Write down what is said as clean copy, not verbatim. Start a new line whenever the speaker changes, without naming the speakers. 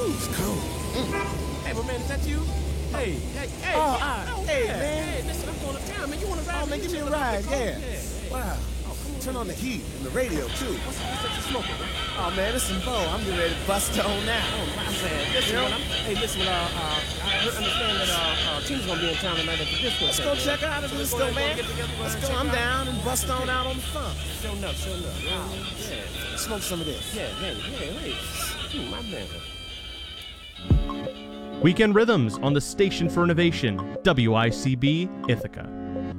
It's cold.
Hey, my man, is that you? Hey.
Hey, man.
Hey, listen, I'm going to town, man. You want to ride?
Oh, man, give me a ride, yeah. Wow. Turn on the heat and the radio, too.
What's that you smoking, man?
Oh, man, this is Bo. I'm getting ready to bust on now.
Oh, my man. Listen, I understand that Tina's going to be in town tonight at the disco.
Let's go check her out at the disco, man. Let's go. I'm down and bust on out on the funk.
Sure enough. Yeah.
Smoke some of this.
Yeah. My man.
Weekend Rhythms on the Station for Innovation, WICB Ithaca.